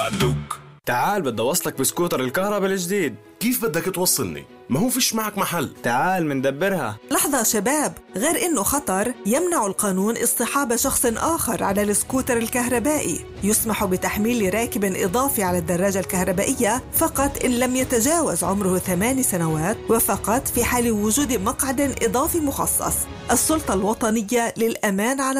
علوك. تعال بدي اوصلك بسكوتر الكهرباء الجديد. كيف بدك توصلني؟ ما هو فيش معك محل. تعال مندبرها. لحظة شباب، غير إنه خطر يمنع القانون اصطحاب شخص آخر على السكوتر الكهربائي. يسمح بتحميل راكب إضافي على الدراجة الكهربائية فقط إن لم يتجاوز عمره 8 سنوات، وفقط في حال وجود مقعد إضافي مخصص. السلطة الوطنية للأمان على